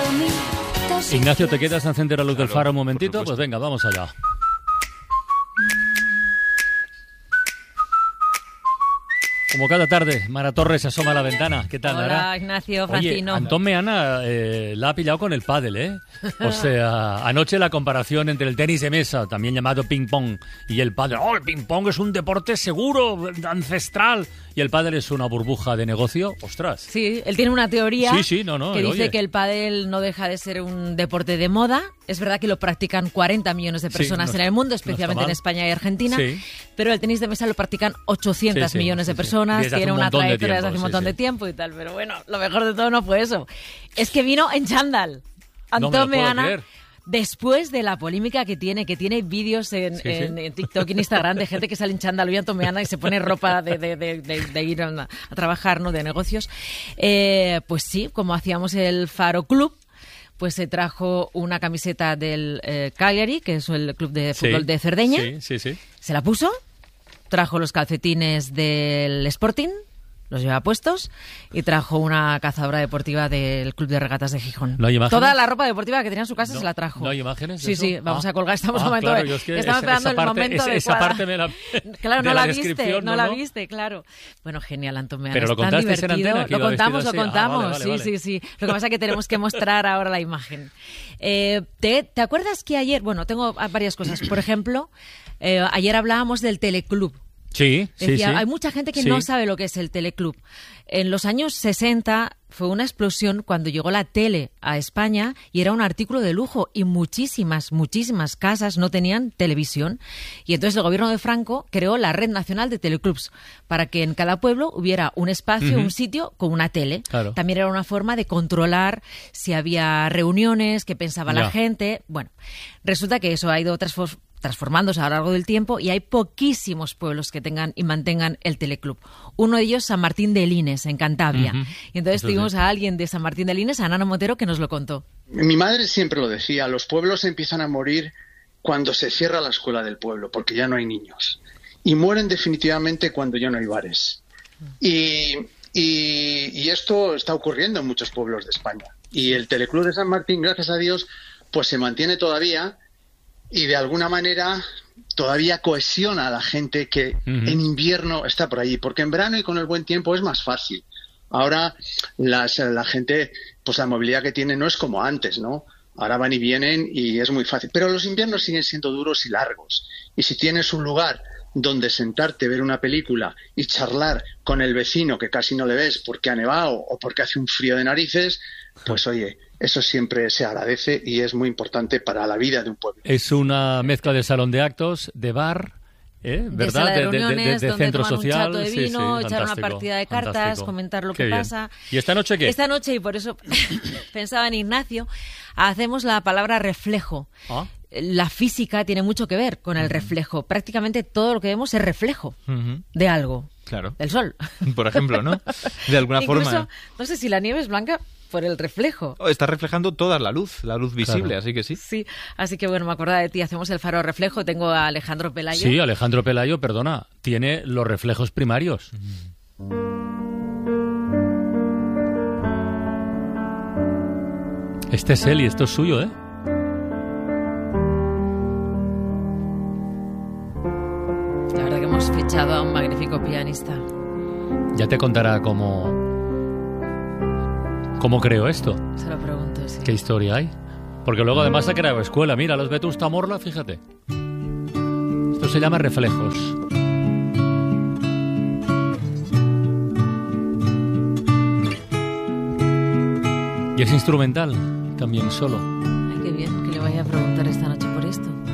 Ignacio, ¿te quedas a encender la luz del faro un momentito? Pues venga, vamos allá. Como cada tarde, Mara Torres se asoma a la ventana. ¿Qué tal, Mara? Hola, Ignacio, Francino. Oye, Antón Meana la ha pillado con el pádel, ¿eh? O sea, anoche la comparación entre el tenis de mesa, también llamado ping-pong, y el pádel. ¡Oh, el ping-pong es un deporte seguro, ancestral! Y el pádel es una burbuja de negocio. ¡Ostras! Sí, él tiene una teoría que dice oye, que el pádel no deja de ser un deporte de moda. Es verdad que lo practican 40 millones de personas en el mundo, especialmente en España y Argentina. Sí. Pero el tenis de mesa lo practican 800 millones de personas. Tiene una trayectoria desde hace un montón de tiempo y tal. Pero bueno, lo mejor de todo no fue eso. Es que vino en chándal. Antón Meana. Después de la polémica que tiene vídeos en TikTok y en Instagram de gente que sale en chándal y Antón Meana y se pone ropa de ir a trabajar, ¿no? De negocios. Pues sí, como hacíamos el Faro Club, pues se trajo una camiseta del Cagliari, que es el club de fútbol de Cerdeña. Se la puso, trajo los calcetines del Sporting, los lleva puestos, y trajo una cazadora deportiva del Club de Regatas de Gijón. ¿No hay imágenes? Toda la ropa deportiva que tenía en su casa se la trajo. ¿No hay imágenes? Sí, vamos a colgar. Estamos estamos esperando el momento adecuado. Esa parte me la... Claro, no la viste, claro. Bueno, genial, Antón Meana. Pero lo contaste en antena. Lo contamos. Sí. Lo que pasa es que tenemos que mostrar ahora la imagen. ¿Te acuerdas que ayer... Bueno, tengo varias cosas. Por ejemplo, ayer hablábamos del Teleclub. Sí. Hay mucha gente que no sabe lo que es el Teleclub. En los años 60 fue una explosión cuando llegó la tele a España y era un artículo de lujo y muchísimas casas no tenían televisión. Y entonces el gobierno de Franco creó la Red Nacional de Teleclubs para que en cada pueblo hubiera un espacio, un sitio con una tele. Claro. También era una forma de controlar si había reuniones, qué pensaba la gente. Bueno, resulta que eso ha ido transformándose a lo largo del tiempo y hay poquísimos pueblos que tengan y mantengan el Teleclub. Uno de ellos, San Martín de Lines, en Cantabria. Y entonces tuvimos a alguien de San Martín de Lines, a Nano Montero, que nos lo contó. Mi madre siempre lo decía, los pueblos empiezan a morir cuando se cierra la escuela del pueblo, porque ya no hay niños. Y mueren definitivamente cuando ya no hay bares. Y esto está ocurriendo en muchos pueblos de España. Y el Teleclub de San Martín, gracias a Dios, pues se mantiene todavía y de alguna manera todavía cohesiona a la gente que en invierno está por allí, porque en verano y con el buen tiempo es más fácil. Ahora la gente, pues la movilidad que tiene no es como antes, ¿no? Ahora van y vienen y es muy fácil. Pero los inviernos siguen siendo duros y largos. Y si tienes un lugar donde sentarte, ver una película y charlar con el vecino que casi no le ves porque ha nevado o porque hace un frío de narices, pues oye, eso siempre se agradece y es muy importante para la vida de un pueblo. Es una mezcla de salón de actos, de bar, ¿verdad? De sala de reuniones, de donde centro toman social. un chato de vino, echar una fantástico, partida de cartas, fantástico. comentar lo Qué que bien. pasa. ¿Y esta noche qué? Esta noche, y por eso pensaba en Ignacio, hacemos la palabra reflejo. La física tiene mucho que ver con el reflejo. Prácticamente todo lo que vemos es reflejo de algo. Claro. Del sol. Por ejemplo, ¿no? De alguna Incluso, forma. No sé si la nieve es blanca por el reflejo. Está reflejando toda la luz visible, Claro. así que sí. Sí, así que bueno, me acordaba de ti, hacemos el faro reflejo, tengo a Alejandro Pelayo. Sí, Alejandro Pelayo, perdona, tiene los reflejos primarios. Este es él y esto es suyo, ¿eh? La verdad que hemos fichado a un magnífico pianista. Ya te contará cómo creo esto. Se lo pregunto, sí. ¿Qué historia hay? Porque luego además ha creado escuela. Mira, los Vetusta Morla, fíjate. Esto se llama reflejos. Y es instrumental, también solo. Ay, qué bien, que le vaya a preguntar esta noche por esto.